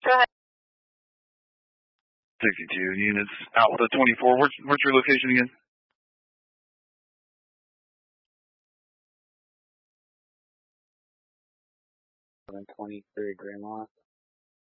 Go ahead. 62 units, Alpha 24. What's your location again? 723 Greenlaw.